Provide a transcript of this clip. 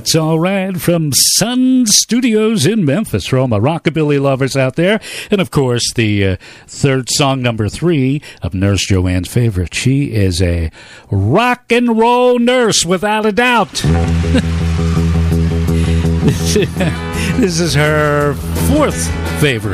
It's all right from Sun Studios in Memphis for all my rockabilly lovers out there. And, of course, the third song, number 3 of Nurse Joanne's favorite. She is a rock and roll nurse, without a doubt. This is her 4th favorite.